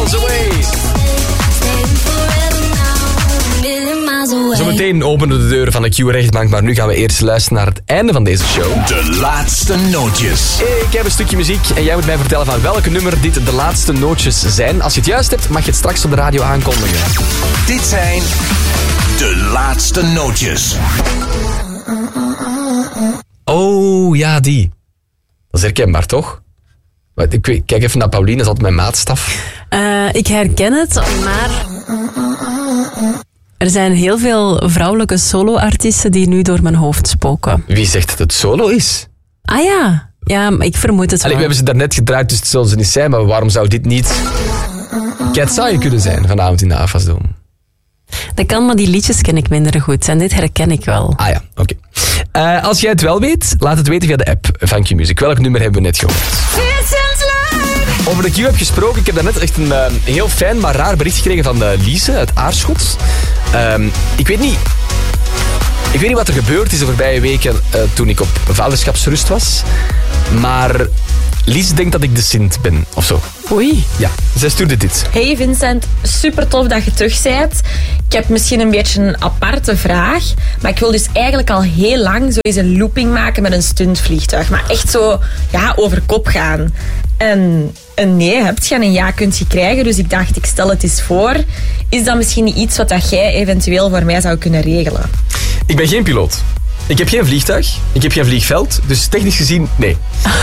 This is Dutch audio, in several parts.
Miles Away. Zometeen openen de deuren van de Q-rechtbank, maar nu gaan we eerst luisteren naar het einde van deze show. De laatste nootjes. Ik heb een stukje muziek en jij moet mij vertellen van welke nummer dit de laatste nootjes zijn. Als je het juist hebt, mag je het straks op de radio aankondigen. Dit zijn de laatste nootjes. Oh, ja, die. Dat is herkenbaar, toch? Kijk even naar Pauline, dat is altijd mijn maatstaf. Ik herken het, maar er zijn heel veel vrouwelijke solo-artiesten die nu door mijn hoofd spoken. Wie zegt dat het solo is? Ah ja, ja, maar ik vermoed het wel. We hebben ze daarnet gedraaid, dus het zullen ze niet zijn, maar waarom zou dit niet Cat Saai kunnen zijn vanavond in de AFAS-dome? Dat kan, maar die liedjes ken ik minder goed en dit herken ik wel. Ah ja, oké. Als jij het wel weet, laat het weten via de app van Q-Music. Welk nummer hebben we net gehoord? Over de Q heb gesproken. Ik heb daarnet echt een heel fijn, maar raar bericht gekregen van Lise uit Aarschot. Ik weet niet wat er gebeurd is de voorbije weken toen ik op vaderschapsrust was. Maar Lise denkt dat ik de Sint ben, of zo. Oei. Ja, zij stuurde dit. Hey Vincent, super tof dat je terug bent. Ik heb misschien een beetje een aparte vraag, maar ik wil dus eigenlijk al heel lang zo eens een looping maken met een stuntvliegtuig. Maar echt zo, ja, over kop gaan. En een nee hebt je en een ja kunt je krijgen, dus ik dacht, ik stel het eens voor. Is dat misschien niet iets wat jij eventueel voor mij zou kunnen regelen? Ik ben geen piloot. Ik heb geen vliegtuig. Ik heb geen vliegveld. Dus technisch gezien, nee.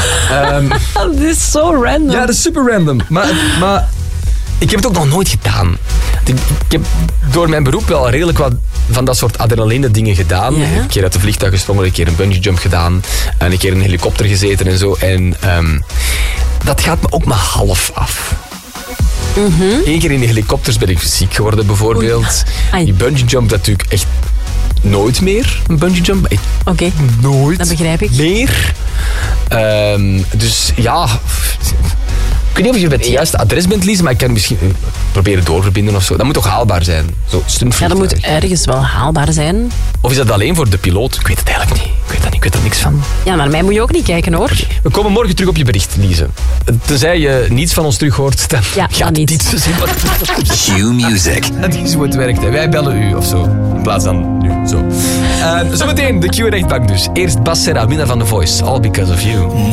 Dit is zo random. Ja, dat is super random. Maar ik heb het ook nog nooit gedaan. Ik heb door mijn beroep wel redelijk wat van dat soort adrenaline dingen gedaan. Ja. Ik heb een keer uit de vliegtuig gesprongen, een keer een bungee jump gedaan. En een keer in een helikopter gezeten en zo. En dat gaat me ook maar half af. Eén keer in de helikopters ben ik ziek geworden bijvoorbeeld. Ai. Die bungee jump natuurlijk echt nooit meer. Een bungee jump. Oké, Nooit. dat begrijp ik. Meer. Dus ja... Ik weet niet of je bij het juiste adres bent, Lise, maar ik kan misschien proberen doorverbinden of zo. Dat moet toch haalbaar zijn? Zo, Ja, dat moet ergens wel haalbaar zijn. Of is dat alleen voor de piloot? Ik weet het eigenlijk niet. Ik weet er niks van. Ja, naar mij moet je ook niet kijken, hoor. Okay. We komen morgen terug op je bericht, Lise. Tenzij je niets van ons terug hoort, dan gaat het niet. Q-Music. Het is hoe het werkt. Hè. Wij bellen u of zo. In plaats van nu. Zo. Zometeen de Q-rechtbank dus. Eerst Bas Serra, winnaar van The Voice. All Because of You.